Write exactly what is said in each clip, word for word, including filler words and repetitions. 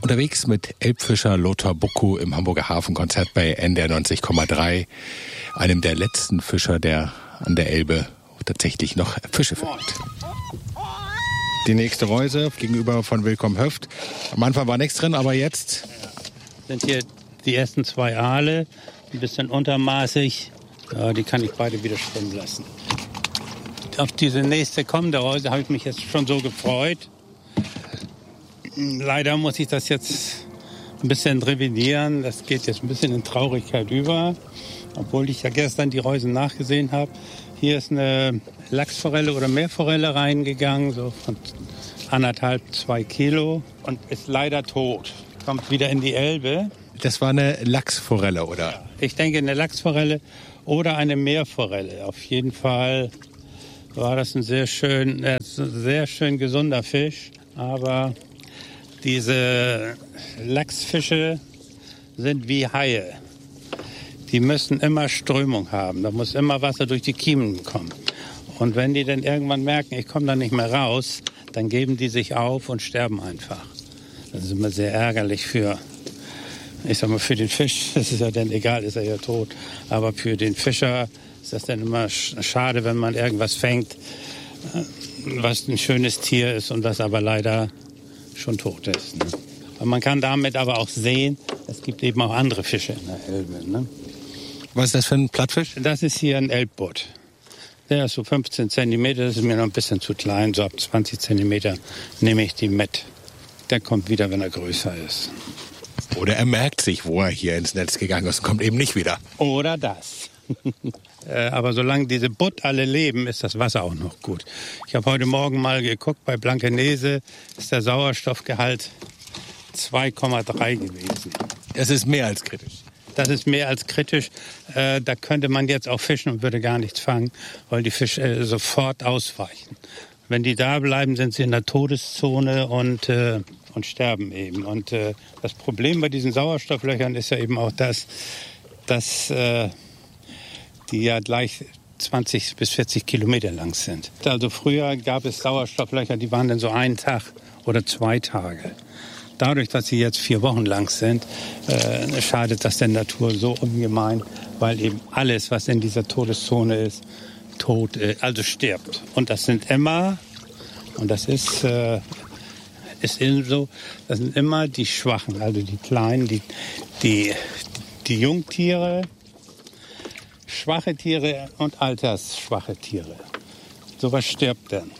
Unterwegs mit Elbfischer Lothar Bucku im Hamburger Hafenkonzert bei N D R neunzig Komma drei, einem der letzten Fischer, der an der Elbe tatsächlich noch Fische findet. Die nächste Reuse gegenüber von Willkomm Höft. Am Anfang war nichts drin, aber jetzt sind hier die ersten zwei Aale, ein bisschen untermaßig. Ja, die kann ich beide wieder schwimmen lassen. Auf diese nächste kommende Reuse habe ich mich jetzt schon so gefreut. Leider muss ich das jetzt ein bisschen revidieren. Das geht jetzt ein bisschen in Traurigkeit über. Obwohl ich ja gestern die Reusen nachgesehen habe. Hier ist eine Lachsforelle oder Meerforelle reingegangen, so von anderthalb, zwei Kilo. Und ist leider tot. Kommt wieder in die Elbe. Das war eine Lachsforelle, oder? Ich denke eine Lachsforelle oder eine Meerforelle. Auf jeden Fall war das ein sehr schön, äh, sehr schön gesunder Fisch. Aber diese Lachsfische sind wie Haie. Die müssen immer Strömung haben. Da muss immer Wasser durch die Kiemen kommen. Und wenn die dann irgendwann merken, ich komme da nicht mehr raus, dann geben die sich auf und sterben einfach. Das ist immer sehr ärgerlich für, ich sag mal, für den Fisch. Das ist ja dann egal, ist er ja tot. Aber für den Fischer ist das dann immer schade, wenn man irgendwas fängt, was ein schönes Tier ist und was aber leider schon tot ist. Ne? Und man kann damit aber auch sehen, es gibt eben auch andere Fische in der Elbe. Ne? Was ist das für ein Plattfisch? Das ist hier ein Elbbutt. Der ist so fünfzehn Zentimeter, das ist mir noch ein bisschen zu klein. So ab zwanzig Zentimeter nehme ich die mit. Der kommt wieder, wenn er größer ist. Oder er merkt sich, wo er hier ins Netz gegangen ist und kommt eben nicht wieder. Oder das. Aber solange diese Butt alle leben, ist das Wasser auch noch gut. Ich habe heute Morgen mal geguckt, bei Blankenese ist der Sauerstoffgehalt zwei Komma drei gewesen. Das ist mehr als kritisch. Das ist mehr als kritisch. Äh, da könnte man jetzt auch fischen und würde gar nichts fangen, weil die Fische äh, sofort ausweichen. Wenn die da bleiben, sind sie in der Todeszone und, äh, und sterben eben. Und äh, das Problem bei diesen Sauerstofflöchern ist ja eben auch das, dass äh, die ja gleich zwanzig bis vierzig Kilometer lang sind. Also früher gab es Sauerstofflöcher, die waren dann so einen Tag oder zwei Tage. Dadurch, dass sie jetzt vier Wochen lang sind, äh, schadet das der Natur so ungemein, weil eben alles, was in dieser Todeszone ist, tot, äh, also stirbt. Und das sind immer, und das ist, äh, ist eben so, das sind immer die Schwachen, also die Kleinen, die, die, die Jungtiere, schwache Tiere und altersschwache Tiere. Sowas stirbt dann.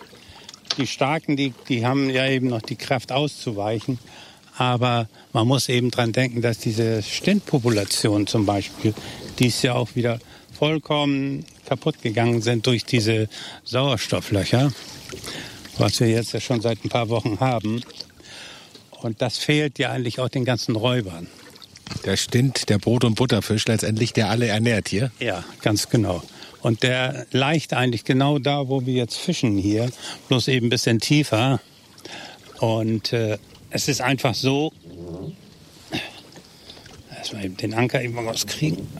Die Starken, die, die haben ja eben noch die Kraft auszuweichen. Aber man muss eben dran denken, dass diese Stintpopulation zum Beispiel, die ist ja auch wieder vollkommen kaputt gegangen sind durch diese Sauerstofflöcher, was wir jetzt ja schon seit ein paar Wochen haben. Und das fehlt ja eigentlich auch den ganzen Räubern. Der Stint, der Brot- und Butterfisch letztendlich, der alle ernährt hier? Ja, ganz genau. Und der leicht eigentlich genau da, wo wir jetzt fischen hier, bloß eben ein bisschen tiefer. Und äh, es ist einfach so, erstmal eben den Anker eben rauskriegen.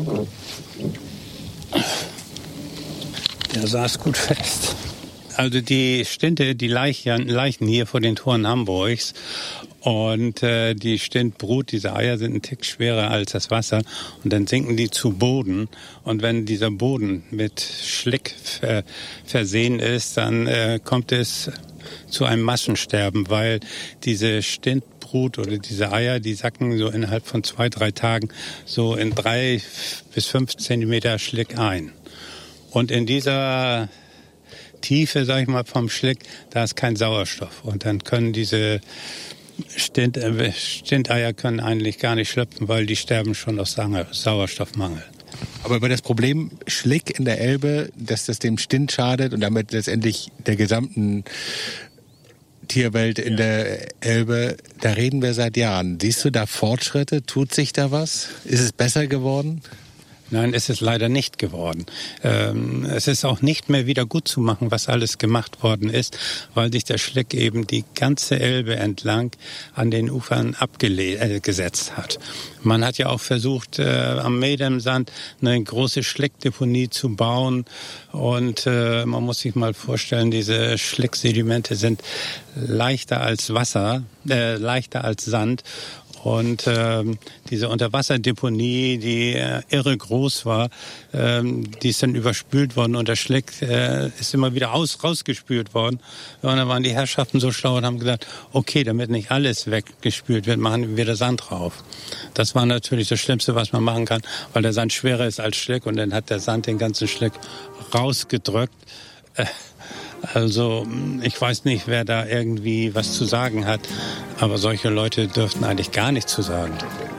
Der saß gut fest. Also die Stinte, die Leichen, Leichen hier vor den Toren Hamburgs. Und äh, die Stintbrut, diese Eier sind ein Tick schwerer als das Wasser. Und dann sinken die zu Boden. Und wenn dieser Boden mit Schlick ver- versehen ist, dann äh, kommt es zu einem Massensterben, weil diese Stintbrut oder diese Eier, die sacken so innerhalb von zwei, drei Tagen so in drei bis fünf Zentimeter Schlick ein. Und in dieser Tiefe, sag ich mal, vom Schlick, da ist kein Sauerstoff. Und dann können diese Stint, äh, Stinteier können eigentlich gar nicht schlüpfen, weil die sterben schon aus Sauerstoffmangel. Aber über das Problem Schlick in der Elbe, dass das dem Stint schadet und damit letztendlich der gesamten Tierwelt in der Elbe, da reden wir seit Jahren. Siehst du da Fortschritte? Tut sich da was? Ist es besser geworden? Nein, ist es leider nicht geworden. Ähm, es ist auch nicht mehr wieder gut zu machen, was alles gemacht worden ist, weil sich der Schlick eben die ganze Elbe entlang an den Ufern abgesetzt äh, hat. Man hat ja auch versucht, äh, am Medemsand eine große Schlickdeponie zu bauen. Und äh, man muss sich mal vorstellen, diese Schlicksedimente sind leichter als Wasser, äh, leichter als Sand. Und ähm, diese Unterwasserdeponie, die äh, irre groß war, ähm, die ist dann überspült worden und der Schlick äh, ist immer wieder aus, rausgespült worden. Und dann waren die Herrschaften so schlau und haben gesagt, okay, damit nicht alles weggespült wird, machen wir wieder Sand drauf. Das war natürlich das Schlimmste, was man machen kann, weil der Sand schwerer ist als Schlick und dann hat der Sand den ganzen Schlick rausgedrückt. Äh, Also ich weiß nicht, wer da irgendwie was zu sagen hat, aber solche Leute dürften eigentlich gar nichts zu sagen.